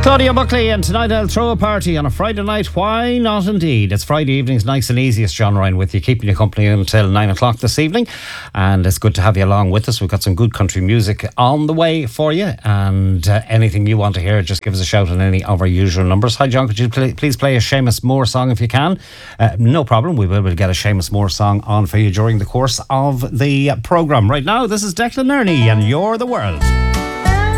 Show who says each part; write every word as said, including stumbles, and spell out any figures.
Speaker 1: Claudia Buckley, and tonight I'll throw a party on a Friday night. Why not indeed? It's Friday evenings, nice and easy. It's John Ryan with you, keeping you company until nine o'clock this evening. And it's good to have you along with us. We've got some good country music on the way for you. And uh, anything you want to hear, just give us a shout on any of our usual numbers. Hi John, could you play, please play a Seamus Moore song if you can? Uh, no problem, we will we'll get a Seamus Moore song on for you during the course of the programme. Right now, this is Declan Ernie and You're the World.